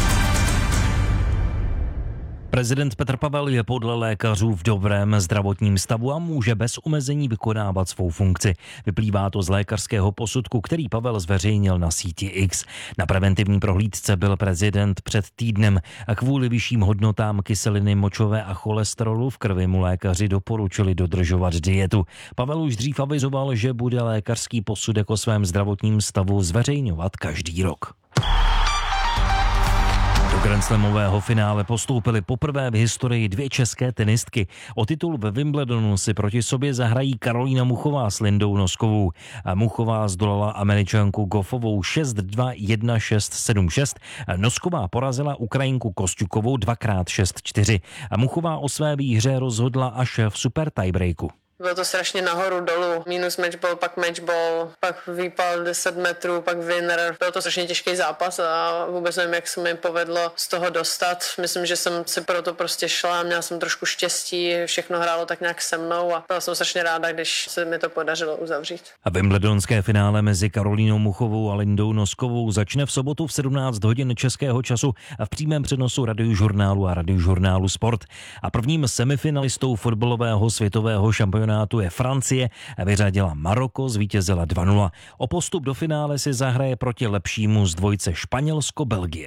Prezident Petr Pavel je podle lékařů v dobrém zdravotním stavu a může bez omezení vykonávat svou funkci. Vyplývá to z lékařského posudku, který Pavel zveřejnil na síti X. Na preventivní prohlídce byl prezident před týdnem a kvůli vyšším hodnotám kyseliny močové a cholesterolu v krvi mu lékaři doporučili dodržovat dietu. Pavel už dřív avizoval, že bude lékařský posudek o svém zdravotním stavu zveřejňovat každý rok. Grand Slamového finále postoupily poprvé v historii dvě české tenistky. O titul ve Wimbledonu si proti sobě zahrají Karolína Muchová s Lindou Noskovou. Muchová zdolala Američanku Goffovou šest dva, jedna šest, sedm šest. Nosková porazila Ukrajinku Kosťukovou dvakrát šest čtyři. Muchová o své výhře rozhodla až v super tiebreaku. Bylo to strašně nahoru dolů. Minus matchball, pak matchball, pak výpal deset metrů, pak winner. Byl to strašně těžký zápas a vůbec nevím, jak se mi povedlo z toho dostat. Myslím, že jsem si pro to prostě šla, měla jsem trošku štěstí, všechno hrálo tak nějak se mnou a byla jsem strašně ráda, když se mi to podařilo uzavřít. A wimbledonské finále mezi Karolínou Muchovou a Lindou Noskovou začne v sobotu v sedmnáct hodin českého času a v přímém přenosu Radiožurnálu a Radiožurnálu Sport. A prvním semifinalistou fotbalového světového šampionátu je Francie, vyřadila Maroko, zvítězila dva nula. O postup do finále si zahraje proti lepšímu z dvojce Španělsko-Belgie.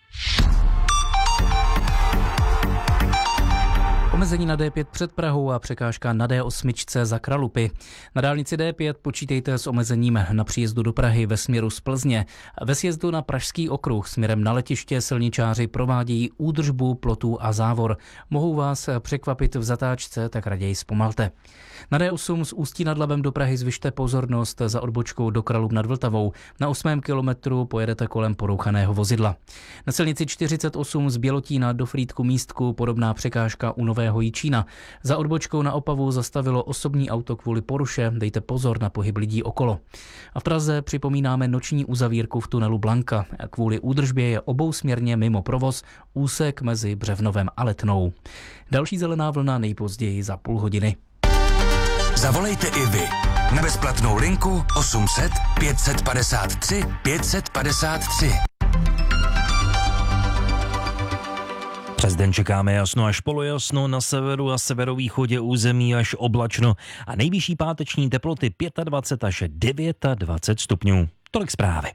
Omezení na D pět před Prahou a překážka na D osm za Kralupy. Na dálnici D pět počítejte s omezením na příjezdu do Prahy ve směru z Plzně. Ve sjezdu na Pražský okruh směrem na letiště silničáři provádějí údržbu plotů a závor. Mohou vás překvapit v zatáčce, tak raději zpomalte. Na D osm z Ústí nad Labem do Prahy zvyšte pozornost za odbočkou do Kralup nad Vltavou. Na osmém kilometru pojedete kolem porouchaného vozidla. Na silnici čtyřicet osm z Bělotína do Frýdku Místku podobná překážka u Nového Jičína. Za odbočkou na Opavu zastavilo osobní auto kvůli poruše, dejte pozor na pohyb lidí okolo. A v Praze připomínáme noční uzavírku v tunelu Blanka. Kvůli údržbě je obousměrně mimo provoz úsek mezi Břevnovem a Letnou. Další zelená vlna nejpozději za půl hodiny. Zavolejte i vy na bezplatnou linku osm set, pět set padesát tři, pět set padesát tři. Přes den čekáme jasno až polojasno, na severu a severovýchodě území až oblačno a nejvyšší páteční teploty dvacet pět až dvacet devět stupňů. Tolik zprávy.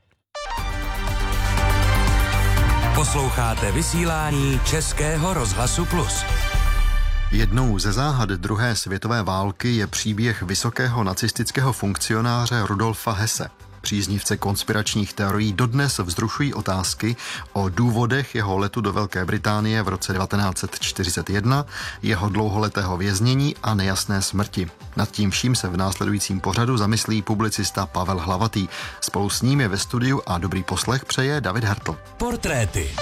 Posloucháte vysílání Českého rozhlasu Plus. Jednou ze záhad druhé světové války je příběh vysokého nacistického funkcionáře Rudolfa Hesse. Příznivce konspiračních teorií dodnes vzrušují otázky o důvodech jeho letu do Velké Británie v roce devatenáct set čtyřicet jedna, jeho dlouholetého věznění a nejasné smrti. Nad tím vším se v následujícím pořadu zamyslí publicista Pavel Hlavatý. Spolu s ním je ve studiu a dobrý poslech přeje David Hertl. Portréty.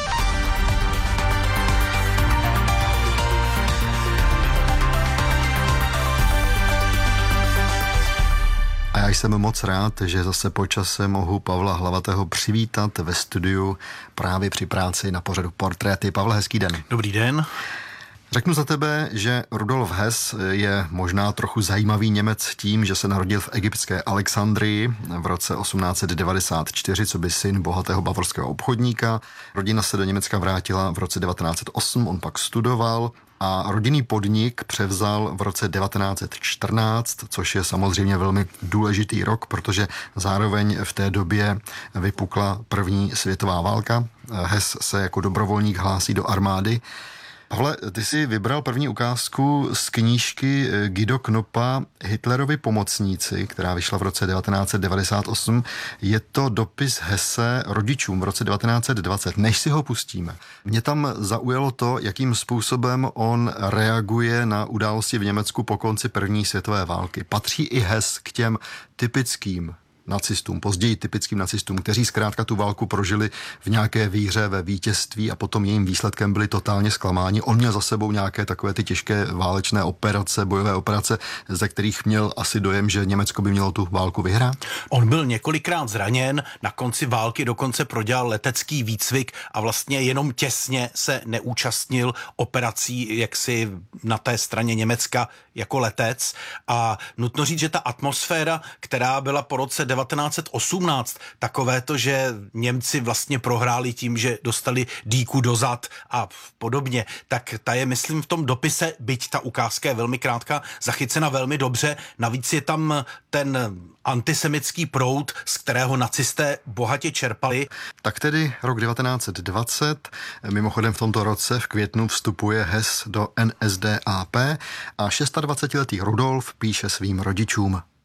A já jsem moc rád, že zase po čase mohu Pavla Hlavatého přivítat ve studiu právě při práci na pořadu Portréty. Pavle, hezký den. Dobrý den. Řeknu za tebe, že Rudolf Hess je možná trochu zajímavý Němec tím, že se narodil v egyptské Alexandrii v roce osmnáct set devadesát čtyři, co by syn bohatého bavorského obchodníka. Rodina se do Německa vrátila v roce devatenáct set osm, on pak studoval a rodinný podnik převzal v roce devatenáct set čtrnáct, což je samozřejmě velmi důležitý rok, protože zároveň v té době vypukla první světová válka. Hess se jako dobrovolník hlásí do armády. Pavle, ty jsi vybral první ukázku z knížky Guido Knoppa Hitlerovi pomocníci, která vyšla v roce devatenáct set devadesát osm. Je to dopis Hesse rodičům v roce devatenáct set dvacet. Než si ho pustíme, mě tam zaujalo to, jakým způsobem on reaguje na události v Německu po konci první světové války. Patří i Hess k těm typickým nacistům, později typickým nacistům, kteří zkrátka tu válku prožili v nějaké víře ve vítězství a potom jejím výsledkem byli totálně zklamáni. On měl za sebou nějaké takové ty těžké válečné operace, bojové operace, ze kterých měl asi dojem, že Německo by mělo tu válku vyhrát. On byl několikrát zraněn, na konci války dokonce prodělal letecký výcvik a vlastně jenom těsně se neúčastnil operací jaksi na té straně Německa jako letec. A nutno říct, že ta atmosféra, která byla po roce devatenáct set osmnáct, takové to, že Němci vlastně prohráli tím, že dostali dýku do zad a podobně, tak ta je, myslím, v tom dopise, byť ta ukázka je velmi krátká, zachycena velmi dobře. Navíc je tam ten antisemický proud, z kterého nacisté bohatě čerpali. Tak tedy rok devatenáct set dvacet, mimochodem v tomto roce v květnu vstupuje Hess do N S D A P a dvacetišestiletý Rudolf píše svým rodičům.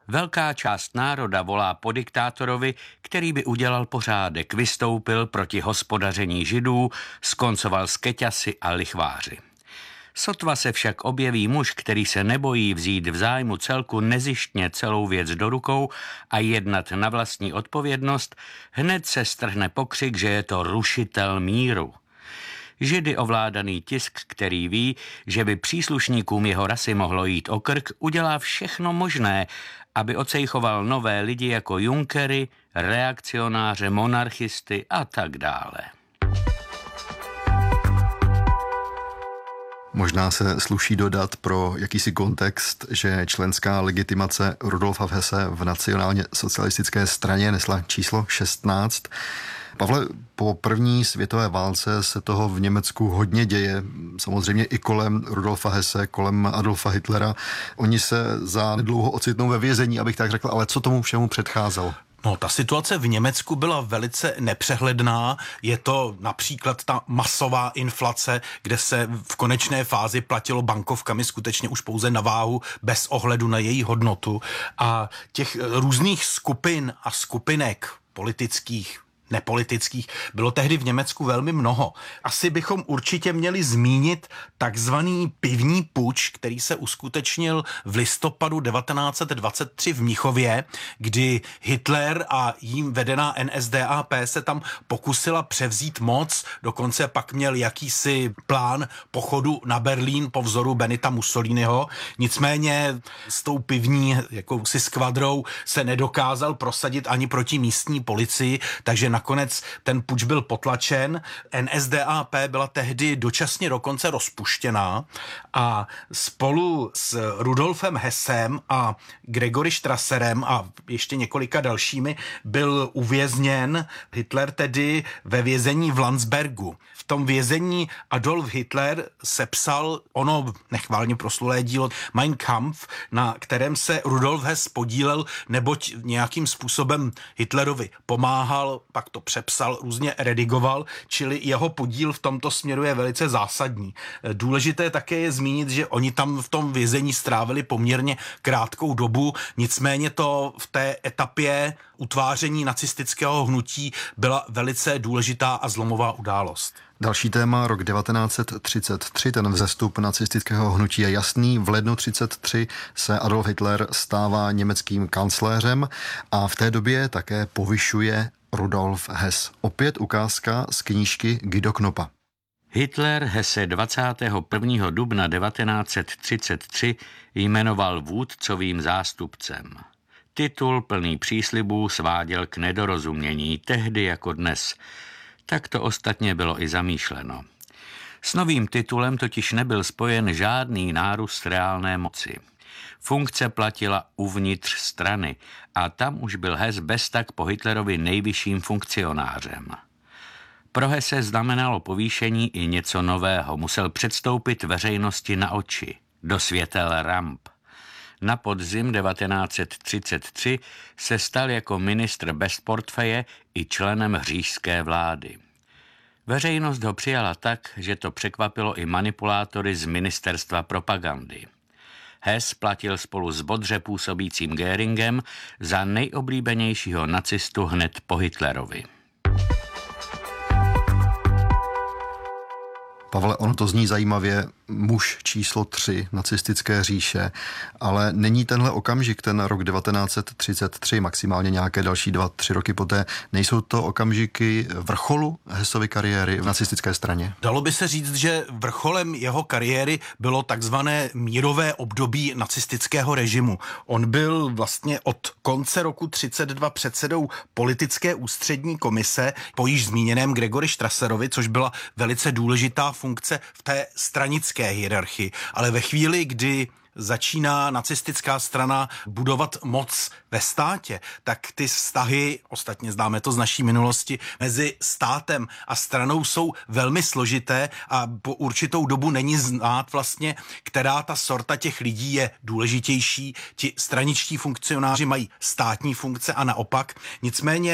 Velká část národa volá po diktátorovi, který by udělal pořádek, vystoupil proti hospodaření Židů, skoncoval s keťasy a lichváři. Sotva se však objeví muž, který se nebojí vzít v zájmu celku nezištně celou věc do rukou a jednat na vlastní odpovědnost, hned se strhne pokřik, že je to rušitel míru. Židy ovládaný tisk, který ví, že by příslušníkům jeho rasy mohlo jít o krk, udělá všechno možné, aby ocejchoval nové lidi jako Junckery, reakcionáře, monarchisty a tak dále. Možná se sluší dodat pro jakýsi kontext, že členská legitimace Rudolfa Hesse v nacionálně socialistické straně nesla číslo šestnáct. Pavle, po první světové válce se toho v Německu hodně děje, samozřejmě i kolem Rudolfa Hesse, kolem Adolfa Hitlera. Oni se za nedlouho ocitnou ve vězení, abych tak řekl, ale co tomu všemu předcházelo? No, ta situace v Německu byla velice nepřehledná. Je to například ta masová inflace, kde se v konečné fázi platilo bankovkami skutečně už pouze na váhu, bez ohledu na její hodnotu. A těch různých skupin a skupinek politických, nepolitických, bylo tehdy v Německu velmi mnoho. Asi bychom určitě měli zmínit takzvaný pivní puč, který se uskutečnil v listopadu devatenáct set dvacet tři v Mnichově, kdy Hitler a jím vedená N S D A P se tam pokusila převzít moc, dokonce pak měl jakýsi plán pochodu na Berlín po vzoru Benita Mussoliniho. Nicméně s tou pivní jakousi skvadrou se nedokázal prosadit ani proti místní policii, takže nakonec ten puč byl potlačen. N S D A P byla tehdy dočasně dokonce rozpuštěná a spolu s Rudolfem Hessem a Gregory Strasserem a ještě několika dalšími byl uvězněn Hitler tedy ve vězení v Landsbergu. V tom vězení Adolf Hitler sepsal ono nechválně proslulé dílo Mein Kampf, na kterém se Rudolf Hess podílel, neboť nějakým způsobem Hitlerovi pomáhal, pak to přepsal, různě redigoval, čili jeho podíl v tomto směru je velice zásadní. Důležité také je zmínit, že oni tam v tom vězení strávili poměrně krátkou dobu, nicméně to v té etapě utváření nacistického hnutí byla velice důležitá a zlomová událost. Další téma, rok devatenáct set třicet tři, ten vzestup nacistického hnutí je jasný. V lednu třicet tři se Adolf Hitler stává německým kancléřem a v té době také povyšuje Rudolf Hess. Opět ukázka z knížky Guido Knoppa. Hitler Hesse dvacátého prvního dubna devatenáct set třicet tři jmenoval vůdcovým zástupcem. Titul plný příslibů sváděl k nedorozumění, tehdy jako dnes. Tak to ostatně bylo i zamýšleno. S novým titulem totiž nebyl spojen žádný nárůst reálné moci. Funkce platila uvnitř strany a tam už byl Hess bez tak po Hitlerovi nejvyšším funkcionářem. Pro Hesse znamenalo povýšení i něco nového, musel předstoupit veřejnosti na oči, do světel ramp. Na podzim devatenáct set třicet tři se stal jako ministr bez portfeje i členem říšské vlády. Veřejnost ho přijala tak, že to překvapilo i manipulátory z ministerstva propagandy. Hess platil spolu s bodře působícím Göringem za nejoblíbenějšího nacistu hned po Hitlerovi. Pavle, ono to zní zajímavě, muž číslo tři nacistické říše, ale není tenhle okamžik, ten rok devatenáct set třicet tři, maximálně nějaké další dva, tři roky poté, nejsou to okamžiky vrcholu Hessovy kariéry v nacistické straně? Dalo by se říct, že vrcholem jeho kariéry bylo takzvané mírové období nacistického režimu. On byl vlastně od konce roku třicet dva předsedou politické ústřední komise po již zmíněném Gregory Strasserovi, což byla velice důležitá funkce v té stranické hierarchii. Ale ve chvíli, kdy začíná nacistická strana budovat moc ve státě, tak ty vztahy, ostatně známe to z naší minulosti, mezi státem a stranou jsou velmi složité a po určitou dobu není znát vlastně, která ta sorta těch lidí je důležitější. Ti straničtí funkcionáři mají státní funkce a naopak. Nicméně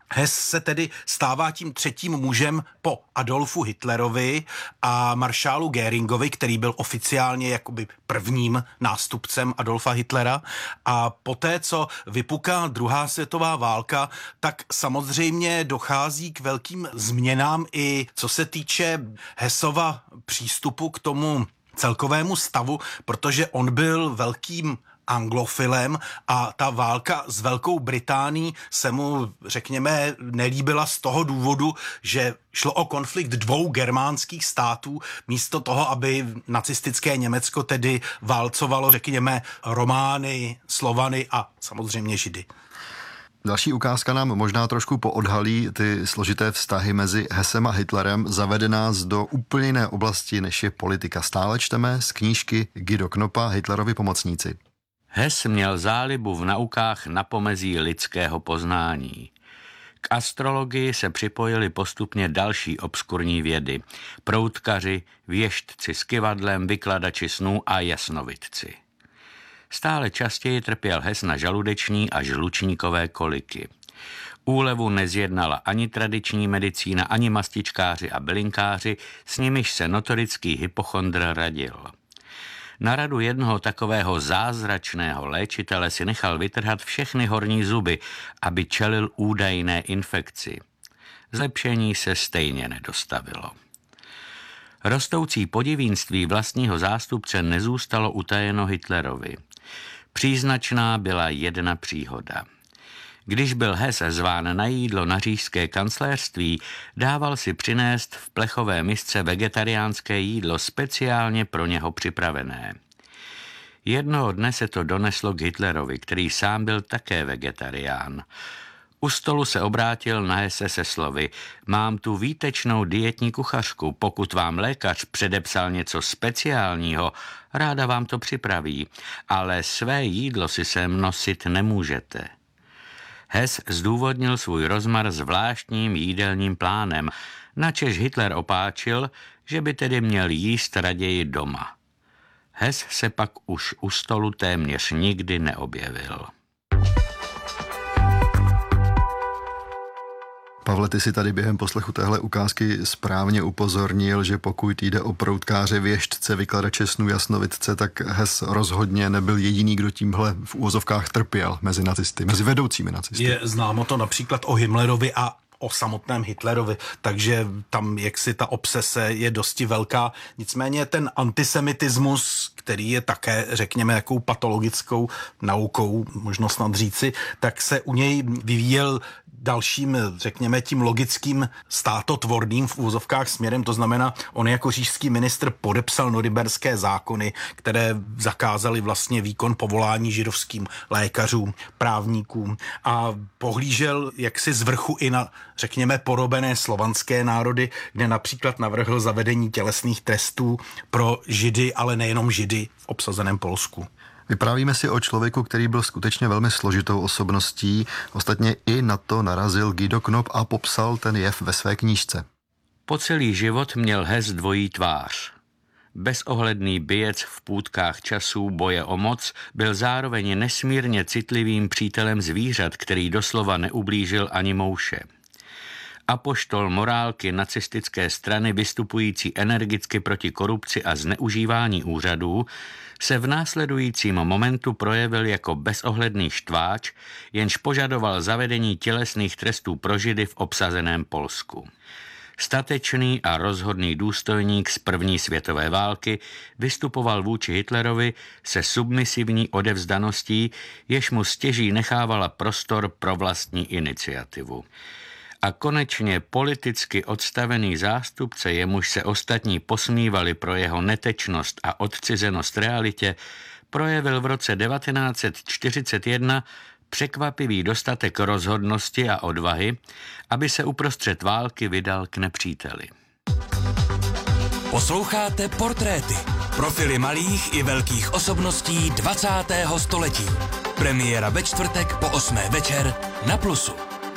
Hess se tedy stává tím třetím mužem po Adolfu Hitlerovi a maršálu Göringovi, který byl oficiálně jakoby prvním nástupcem Adolfa Hitlera. A poté, co vypuká druhá světová válka, tak samozřejmě dochází k velkým změnám i co se týče Hessova přístupu k tomu celkovému stavu, protože on byl velkým anglofilem a ta válka s Velkou Británií se mu, řekněme, nelíbila z toho důvodu, že šlo o konflikt dvou germánských států, místo toho, aby nacistické Německo tedy válcovalo, řekněme, Romány, Slovany a samozřejmě Židy. Další ukázka nám možná trošku poodhalí ty složité vztahy mezi Hessem a Hitlerem, zavede nás do úplně jiné oblasti, než je politika. Stále čteme z knížky Guido Knoppa Hitlerovi pomocníci. Hess měl zálibu v naukách na pomezí lidského poznání. K astrologii se připojili postupně další obskurní vědy. Proutkaři, věštci s kyvadlem, vykladači snů a jasnovidci. Stále častěji trpěl Hess na žaludeční a žlučníkové koliky. Úlevu nezjednala ani tradiční medicína, ani mastičkáři a bylinkáři, s nimiž se notorický hypochondr radil. Na radu jednoho takového zázračného léčitele si nechal vytrhat všechny horní zuby, aby čelil údajné infekci. Zlepšení se stejně nedostavilo. Rostoucí podivínství vlastního zástupce nezůstalo utajeno Hitlerovi. Příznačná byla jedna příhoda. Když byl Hess zván na jídlo na říšské kancléřství, dával si přinést v plechové misce vegetariánské jídlo speciálně pro něho připravené. Jednoho dne se to doneslo k Hitlerovi, který sám byl také vegetarián. U stolu se obrátil na Hesse se slovy: mám tu výtečnou dietní kuchařku, pokud vám lékař předepsal něco speciálního, ráda vám to připraví, ale své jídlo si sem nosit nemůžete. Hess zdůvodnil svůj rozmar zvláštním jídelním plánem, načež Hitler opáčil, že by tedy měl jíst raději doma. Hess se pak už u stolu téměř nikdy neobjevil. Pavle, ty si tady během poslechu téhle ukázky správně upozornil, že pokud jde o proutkáře, věštce, vykladače snů, jasnovidce, tak Hess rozhodně nebyl jediný, kdo tímhle v úvozovkách trpěl mezi nacisty, mezi vedoucími nacisty. Je známo to například o Himmlerovi a o samotném Hitlerovi, takže tam jaksi ta obsese je dosti velká. Nicméně ten antisemitismus, který je také, řekněme, jakou patologickou naukou, možno snad říci, tak se u něj vyvíjel dalším, řekněme, tím logickým státotvorným v úvozovkách směrem. To znamená, on jako říšský ministr podepsal norimberské zákony, které zakázaly vlastně výkon povolání židovským lékařům, právníkům a pohlížel jaksi z vrchu i na, řekněme, porobené slovanské národy, kde například navrhl zavedení tělesných trestů pro Židy, ale nejenom Židy v obsazeném Polsku. Vyprávíme si o člověku, který byl skutečně velmi složitou osobností. Ostatně i na to narazil Guido Knopp a popsal ten jev ve své knížce. Po celý život měl Hess dvojí tvář. Bezohledný bijec v půtkách časů boje o moc byl zároveň nesmírně citlivým přítelem zvířat, který doslova neublížil ani mouše. Apoštol morálky nacistické strany vystupující energicky proti korupci a zneužívání úřadů se v následujícím momentu projevil jako bezohledný štváč, jenž požadoval zavedení tělesných trestů pro Židy v obsazeném Polsku. Statečný a rozhodný důstojník z první světové války vystupoval vůči Hitlerovi se submisivní odevzdaností, jež mu stěží nechávala prostor pro vlastní iniciativu. A konečně politicky odstavený zástupce, jemuž se ostatní posmívali pro jeho netečnost a odcizenost realitě, projevil v roce devatenáct set čtyřicet jedna překvapivý dostatek rozhodnosti a odvahy, aby se uprostřed války vydal k nepříteli. Posloucháte Portréty. Profily malých i velkých osobností dvacátého století. Premiéra ve čtvrtek po osmé večer na Plusu.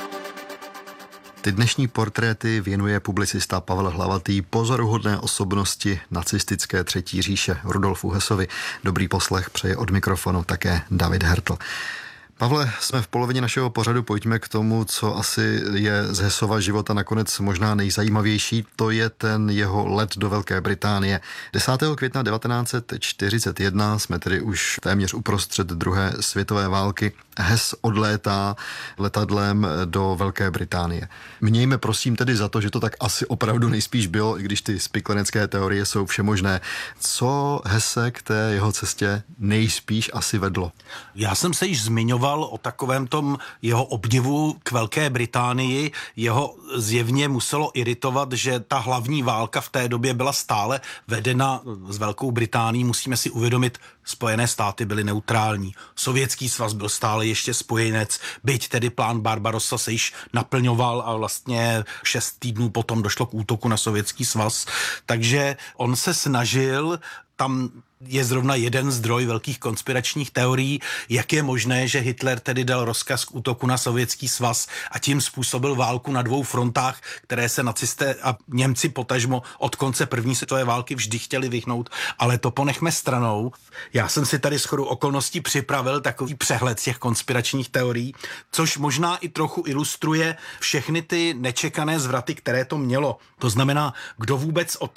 Ty dnešní portréty věnuje publicista Pavel Hlavatý pozoruhodné osobnosti nacistické třetí říše Rudolfu Hessovi. Dobrý poslech přeje od mikrofonu také David Hertl. Pavle, jsme v polovině našeho pořadu, pojďme k tomu, co asi je z Hessova života nakonec možná nejzajímavější, to je ten jeho let do Velké Británie. desátého května devatenáct set čtyřicet jedna jsme tedy už téměř uprostřed druhé světové války. Hess odlétá letadlem do Velké Británie. Mějme prosím tedy za to, že to tak asi opravdu nejspíš bylo, i když ty spiklenecké teorie jsou všemožné. Co Hesse k té jeho cestě nejspíš asi vedlo? Já jsem se již zmiňoval o takovém tom jeho obdivu k Velké Británii. Jeho zjevně muselo iritovat, že ta hlavní válka v té době byla stále vedena s Velkou Británií. Musíme si uvědomit, Spojené státy byly neutrální. Sovětský svaz byl stále ještě spojenec, byť tedy plán Barbarossa se již naplňoval a vlastně šest týdnů potom došlo k útoku na Sovětský svaz. Takže on se snažil, tam je zrovna jeden zdroj velkých konspiračních teorií, jak je možné, že Hitler tedy dal rozkaz k útoku na Sovětský svaz a tím způsobil válku na dvou frontách, které se nacisté a Němci potažmo od konce první světové války vždy chtěli vyhnout, ale to ponechme stranou. Já jsem si tady shodou okolností připravil takový přehled těch konspiračních teorií, což možná i trochu ilustruje všechny ty nečekané zvraty, které to mělo. To znamená, kdo vůbec od